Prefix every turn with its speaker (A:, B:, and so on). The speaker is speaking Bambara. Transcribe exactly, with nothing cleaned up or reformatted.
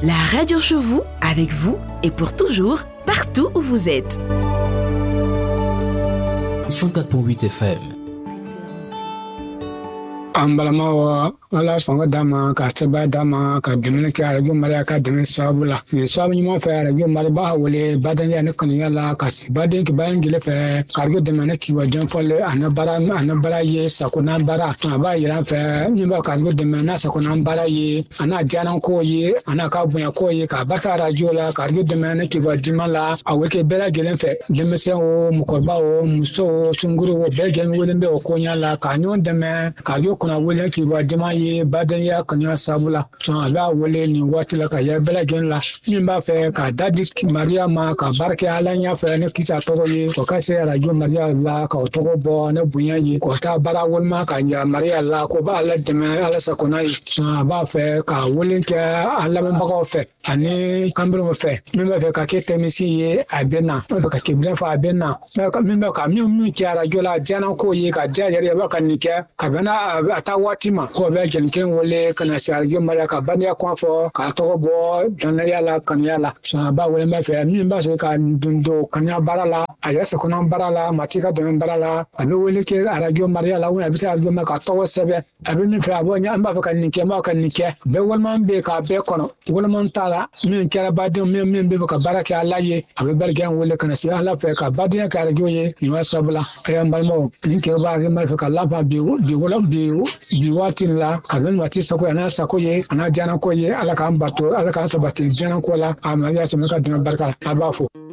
A: La radio chez vous, avec vous et pour toujours, partout où vous êtes.
B: cent quatre point huit F M.
C: Ambalama wala fanga dama ka taba dama ka demene ka radio maria ka demene sabula ni sabu ni mo fa radio maria ba wole badan ya ne kan yala ka si badan ki bayan gile fa ka radio demene ki wa jan fole anabara anabara ye sakona bara to ba yiran fa ni ba ka radio demene sakona bara ye ana janan ko ye ana ka bunya ko ye ka baka radio la ka radio demene ki wa dimala aweke bela gele fa demese o mukorba o muso sunguru o be gele wole be o konya la ka nyon deme ka radio kuna wole ki wa dima ye badan ya kanya sabula so aba wole ni wati la ka ya bela gen la ni ba fe ka dadi maria ma ka barke alanya fe ne kisa to ye ko ka se radio maria la ka to bo ne bunya ye ko ta bara wol ma ka ya maria la ko ba la de ma ala sa ko na so aba fe ka wole ke ala ma ba ko fe ani kambro fe mi ba fe ka ke temisi ye abena ba ka ke bla fa abena ka mi ba ka mi mi ki radio la jana ko ye ka ja ya ba ka ni ke ka bana ata watima ko be ken wole kana sarjo mara ka banya ko fo ka to bo dan yala kan yala so ba wole ma fe mi ba so ka dundo kanya barala ayasa ko nan barala matika dan barala abi wole ke arajo maria la wona bi sarjo ma ka to sebe abi mi fe abonya amba fa kan nike ma kan nike be wol man be ka be kono wol man tala mi kera badin mi mi be ka baraka alaye abi bergen wole kana si ala fe ka badin ka arajo ye ni wasabla ayam balmo ni ke ba ri ma fe ka la ba bi bi wala bi bi watin la kaben wati sako ana sako ye ana jana ko ye ala kan bato ala kan sabati jana ko la amariya so ka dina barka abafo